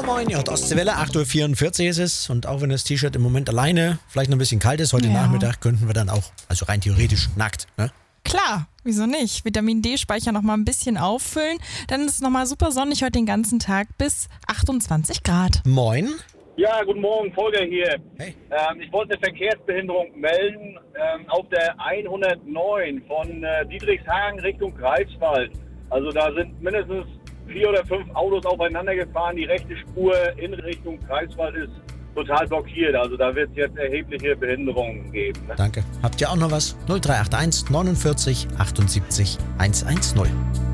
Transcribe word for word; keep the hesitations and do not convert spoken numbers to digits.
Ja, moin, ihr hört Ostseewelle, acht Uhr vierundvierzig ist es. Und auch wenn das T-Shirt im Moment alleine vielleicht noch ein bisschen kalt ist, heute Ja. Nachmittag könnten wir dann auch, also rein theoretisch, nackt, ne? Klar, wieso nicht? Vitamin D-Speicher noch mal ein bisschen auffüllen. Dann ist es noch mal super sonnig heute den ganzen Tag bis achtundzwanzig Grad. Moin. Ja, guten Morgen, Volker hier. Hey. Ähm, ich wollte eine Verkehrsbehinderung melden ähm, auf der hundertneun von äh, Dietrichshagen Richtung Greifswald. Also da sind mindestens vier oder fünf Autos aufeinander gefahren. Die rechte Spur in Richtung Greifswald ist total blockiert. Also da wird es jetzt erhebliche Behinderungen geben. Ne? Danke. Habt ihr auch noch was? null drei acht eins neunundvierzig achtundsiebzig hundertzehn.